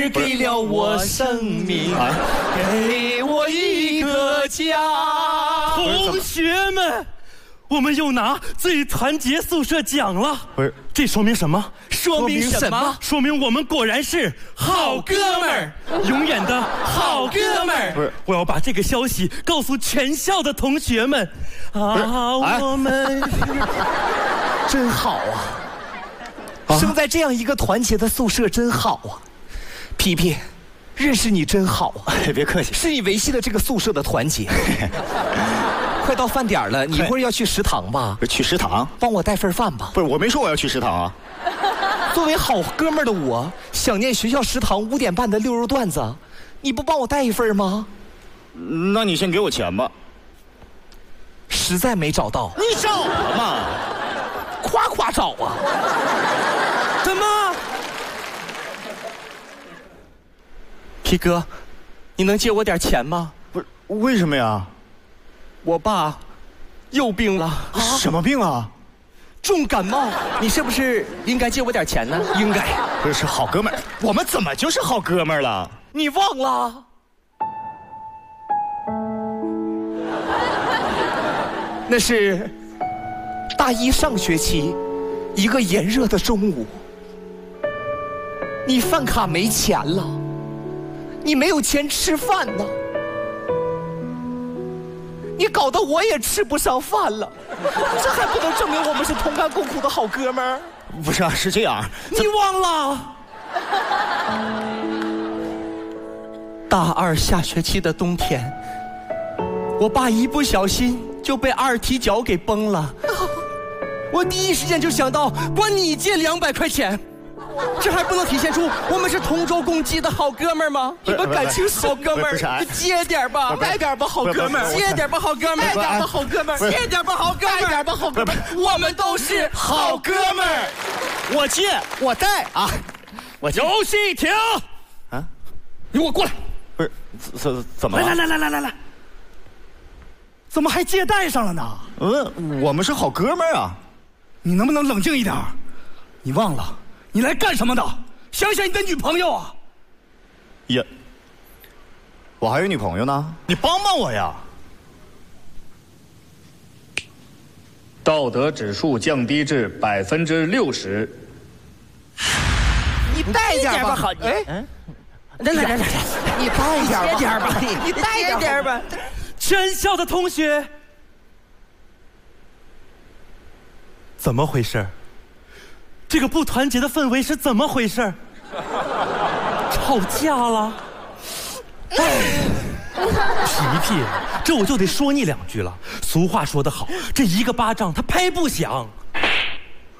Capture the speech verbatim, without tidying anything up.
给了我生命，啊、给我一个家。 同学们，我们又拿最团结宿舍奖了。 不是， 这说明什么？ 说明什么？ 说明我们果然是好哥们儿，永远的好哥们儿。 不是， 我要把这个消息告诉全校的同学们。啊，我们真好啊！啊生在这样一个团结的宿舍真好啊！皮皮，认识你真好啊！ 别客气， 是你维系了这个宿舍的团结。快到饭点了，你一会儿要去食堂吧？ 去食堂？ 帮我带份饭吧。 不是，我没说我要去食堂啊。 作为好哥们儿的我，想念学校食堂五点半的溜肉段子，你不帮我带一份吗？ 那你先给我钱吧。 实在没找到。 你找了吗？ 夸夸找啊！ 怎么？ 皮哥，你能借我点钱吗？ 不是，为什么呀？ 我爸又病了。 啊、什么病啊？ 重感冒。你是不是应该借我点钱呢？ 应该。这是好哥们儿，我们怎么就是好哥们儿了？ 你忘了？那是大一上学期一个炎热的中午，你饭卡没钱了，你没有钱吃饭呢，你搞得我也吃不上饭了，这还不能证明我们是同甘共苦的好哥们儿？ 不是啊，是这样。 你忘了？大二下学期的冬天，我爸一不小心就被二踢脚给崩了，我第一时间就想到管你借两百块钱，这还不能体现出我们是同舟共济的好哥们儿吗？你们感情好哥们儿，借点吧，带点吧，好哥们儿，借点吧，好哥们儿，带点吧，好哥们儿，借点吧，好哥们儿，带点吧，好哥们儿，我们都是好哥们儿。 我借，我带啊！我游戏停！ 啊， 你给我过来！ 不是，怎怎么了？ 来来来来来来来！怎么还借贷上了呢？ 嗯，我们是好哥们儿啊！ 你能不能冷静一点？你忘了你来干什么的？想想你的女朋友啊！ 也，我还有女朋友呢，你帮帮我呀！ 道德指数降低至百分之六十。 你带点吧，好，哎，来来来来，你带点吧，你带点吧。 全校的同学，怎么回事？这个不团结的氛围是怎么回事？吵架了？皮皮，这我就得说你两句了。俗话说得好，这一个巴掌他拍不响。